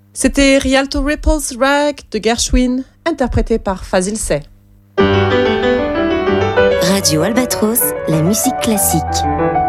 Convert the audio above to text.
C'était Rialto Ripples Rag de Gershwin, interprété par Fazil Say. Radio Albatros, la musique classique.